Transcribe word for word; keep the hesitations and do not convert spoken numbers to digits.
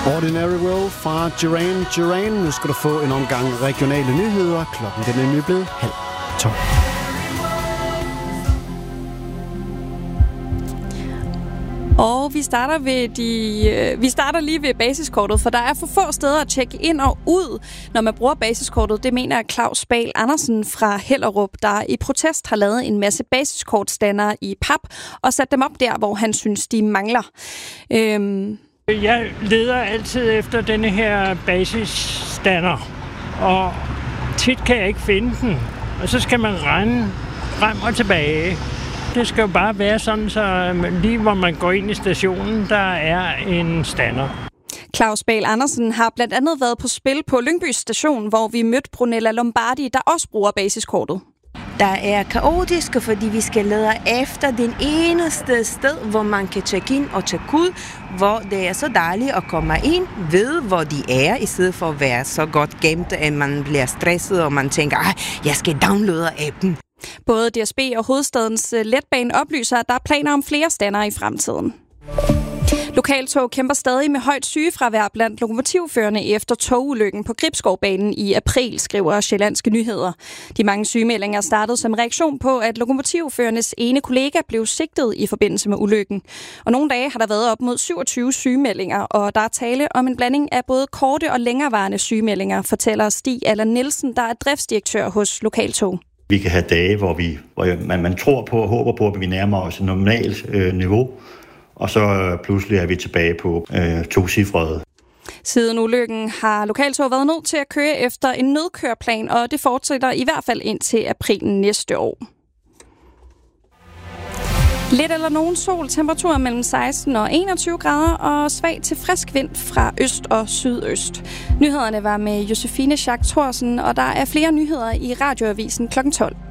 Ordinary World fra Duran Duran. Nu skal du få en omgang regionale nyheder. Klokken den er nemlig blevet halv tolv. Og vi starter, ved de, øh, vi starter lige ved basiskortet, for der er for få steder at tjekke ind og ud, når man bruger basiskortet. Det mener Claus Bahl Andersen fra Hellerup, der i protest har lavet en masse basiskortstandere i pap og sat dem op der, hvor han synes, de mangler. Øhm Jeg leder altid efter denne her basisstander, og tit kan jeg ikke finde den. Og så skal man rende frem og tilbage. Det skal jo bare være sådan, så lige hvor man går ind i stationen, der er en stander. Claus Bahl Andersen har blandt andet været på spil på Lyngby Station, hvor vi mødte Brunella Lombardi, der også bruger basiskortet. Der er kaotisk, fordi vi skal lede efter den eneste sted, hvor man kan tjekke ind og tjekke ud, hvor det er så dejligt at komme ind, ved hvor de er, i stedet for at være så godt gemt, at man bliver stresset, og man tænker, at jeg skal downloade appen. Både D S B og Hovedstadens Letbane oplyser, at der er planer om flere standere i fremtiden. Lokaltog kæmper stadig med højt sygefravær blandt lokomotivførerne efter togulykken på Gribskovbanen i april, skriver Sjællandske Nyheder. De mange sygemeldinger startede som reaktion på, at lokomotivførernes ene kollega blev sigtet i forbindelse med ulykken. Og nogle dage har der været op mod syvogtyve sygemeldinger, og der er tale om en blanding af både korte og længerevarende sygemeldinger, fortæller Stig Allan Nielsen, der er driftsdirektør hos Lokaltog. Vi kan have dage, hvor, vi, hvor man, man tror på og håber på, at vi nærmer os et normalt øh, niveau, og så øh, pludselig er vi tilbage på øh, tocifrede. Siden ulykken har Lokaltog været nødt til at køre efter en nødkøreplan, og det fortsætter i hvert fald indtil april næste år. Lidt eller nogen sol, temperaturer mellem seksten og enogtyve grader og svag til frisk vind fra øst og sydøst. Nyhederne var med Josefine Schack Thorsen, og der er flere nyheder i Radioavisen klokken tolv.